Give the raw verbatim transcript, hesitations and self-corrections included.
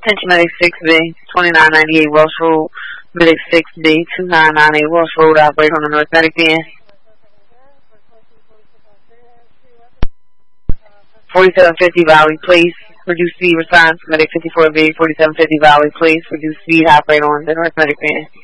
Attention Medic six B, twenty-nine ninety-eight Welsh Road, Medic six B, two nine nine eight Welsh Road, operator on the North Medic end. forty-seven fifty Valley, please. Reduce speed response, Medic fifty-four B, forty-seven fifty Valley, please. Reduce speed, operator on the North Medic end.